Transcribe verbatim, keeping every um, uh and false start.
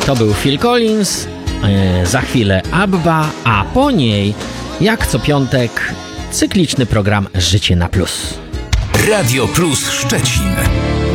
To był Phil Collins, yy, za chwilę Abba, a po niej, jak co piątek, cykliczny program Życie na Plus. Radio Plus Szczecin.